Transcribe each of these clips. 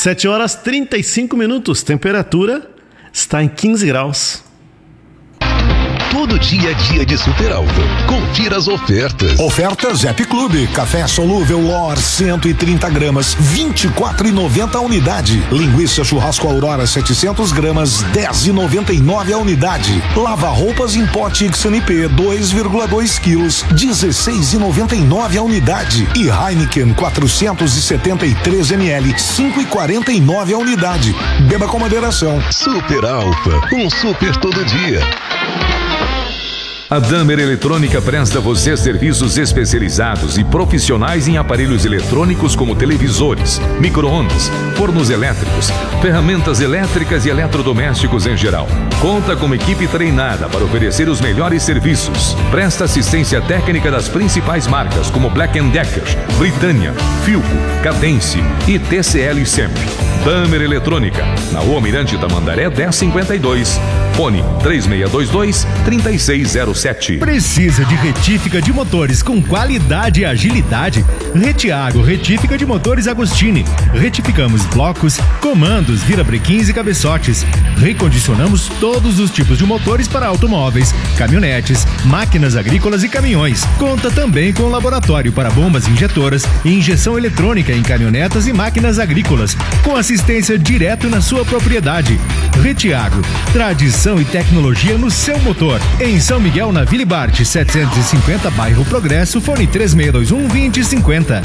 7h35, temperatura está em 15 graus. Todo dia é dia de Super Alto. Confira as ofertas. Ofertas Zep Clube. Café solúvel Lor 130 gramas, 24,90 a unidade. Linguiça churrasco Aurora 700 gramas, 10,99 a unidade. Lava roupas em pote XNP 2,2 quilos, 16,99 a unidade. E Heineken 473 ml, 5,49 a unidade. Beba com moderação. Super Alfa, um super todo dia. A Damer Eletrônica presta a você serviços especializados e profissionais em aparelhos eletrônicos como televisores, micro-ondas, fornos elétricos, ferramentas elétricas e eletrodomésticos em geral. Conta com uma equipe treinada para oferecer os melhores serviços. Presta assistência técnica das principais marcas como Black & Decker, Britânia, Philco, Cadence e TCL Sempre. Damer Eletrônica, na Rua Mirante Tamandaré 1052. Fone 3622-3607. Precisa de retífica de motores com qualidade e agilidade? Retiago Retífica de Motores Agostini. Retificamos blocos, comandos, virabrequins e cabeçotes. Recondicionamos todos os tipos de motores para automóveis, caminhonetes, máquinas agrícolas e caminhões. Conta também com laboratório para bombas injetoras e injeção eletrônica em caminhonetas e máquinas agrícolas, com assistência direto na sua propriedade. Retiago, tradição e tecnologia no seu motor. Em São Miguel, na Vila Bart, 750, bairro Progresso, fone 3621-2050.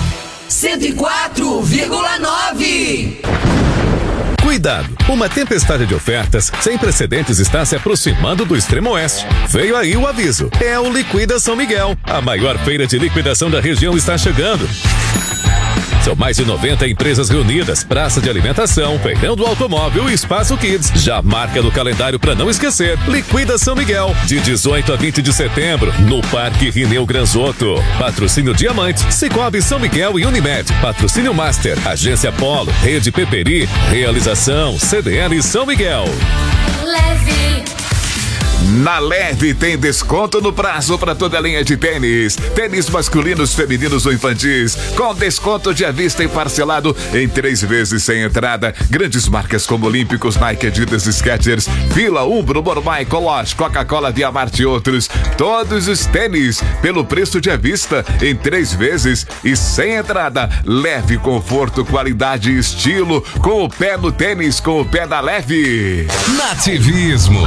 104,9. Cuidado! Uma tempestade de ofertas sem precedentes está se aproximando do extremo oeste. Veio aí o aviso. É o Liquida São Miguel. A maior feira de liquidação da região está chegando. São mais de 90 empresas reunidas, praça de alimentação, feirão do automóvel e espaço Kids. Já marca no calendário para não esquecer. Liquida São Miguel, de 18 a 20 de setembro, no Parque Rineu Granzotto. Patrocínio Diamante, Cicobi São Miguel e Unimed. Patrocínio Master, Agência Polo, Rede Peperi, Realização CDL São Miguel. Leve. Na Leve tem desconto no prazo para toda a linha de tênis. Tênis masculinos, femininos ou infantis. Com desconto de à vista e parcelado em 3 vezes sem entrada. Grandes marcas como Olímpicos, Nike, Adidas, Skechers, Fila, Umbro, Mormai, Coloche, Coca-Cola, Diamante e outros. Todos os tênis pelo preço de à vista em 3 vezes e sem entrada. Leve, conforto, qualidade e estilo. Com o pé no tênis, com o pé na Leve. Nativismo.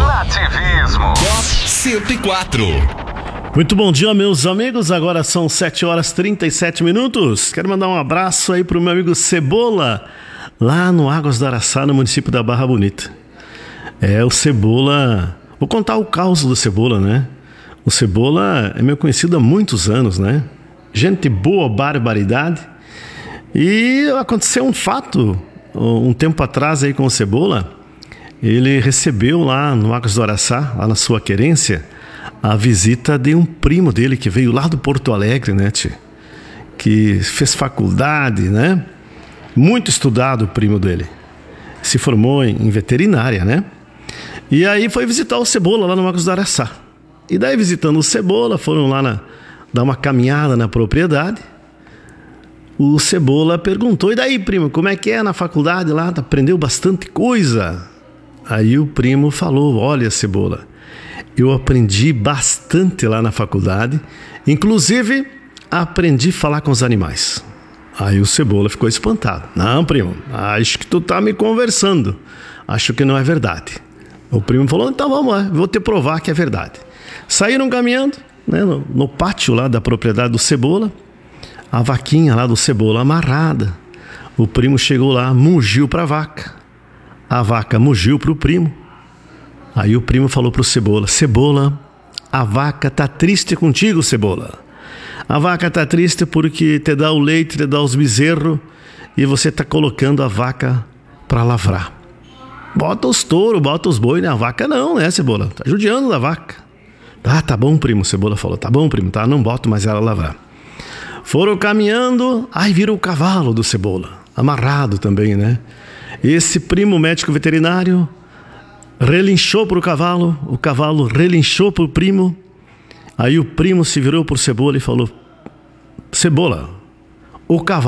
104. Muito bom dia, meus amigos. Agora são 7h37. Quero mandar um abraço aí pro meu amigo Cebola, lá no Águas do Araçá, no município da Barra Bonita. O Cebola... Vou contar o caos do Cebola, né? O Cebola é meu conhecido há muitos anos, né? Gente boa, barbaridade. E aconteceu um fato, um tempo atrás aí com o Cebola. Ele recebeu lá no Águas do Araçá, lá na sua querência, a visita de um primo dele que veio lá do Porto Alegre, né, tio? Que fez faculdade, né? Muito estudado o primo dele. Se formou em veterinária, né? E aí foi visitar o Cebola lá no Águas do Araçá. E daí, visitando o Cebola, foram lá dar uma caminhada na propriedade. O Cebola perguntou: e daí, primo, como é que é na faculdade lá? Aprendeu bastante coisa? Aí o primo falou: olha, Cebola, eu aprendi bastante lá na faculdade, inclusive aprendi a falar com os animais. Aí o Cebola ficou espantado: não, primo, acho que tu tá me conversando, acho que não é verdade. O primo falou: então vamos lá, vou te provar que é verdade. Saíram caminhando, né, no pátio lá da propriedade do Cebola, a vaquinha lá do Cebola amarrada. O primo chegou lá, mugiu pra vaca. A vaca mugiu pro primo. Aí o primo falou pro Cebola: Cebola, a vaca tá triste contigo, Cebola. A vaca tá triste porque te dá o leite, te dá os bezerros e você tá colocando a vaca pra lavrar. Bota os touros, bota os boi, né? A vaca não, né, Cebola? Tá judiando da vaca. Ah, tá bom, primo, Cebola falou. Tá bom, primo, tá? Não boto mais ela lavrar. Foram caminhando, aí virou o cavalo do Cebola, amarrado também, né? Esse primo médico veterinário relinchou pro cavalo, o cavalo relinchou pro primo. Aí o primo se virou pro Cebola e falou: Cebola, o cavalo